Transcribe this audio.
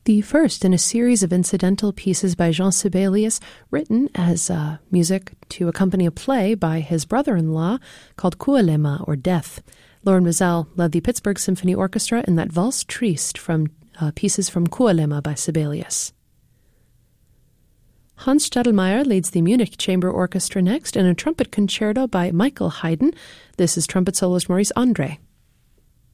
the first in a series of incidental pieces by Jean Sibelius, written as music to accompany a play by his brother-in-law called Kuolema, or Death. Lauren Mizell led the Pittsburgh Symphony Orchestra in that Valse Triste from pieces from Kuolema by Sibelius. Hans Stadelmeier leads the Munich Chamber Orchestra next in a trumpet concerto by Michael Haydn. This is trumpet soloist Maurice Andre.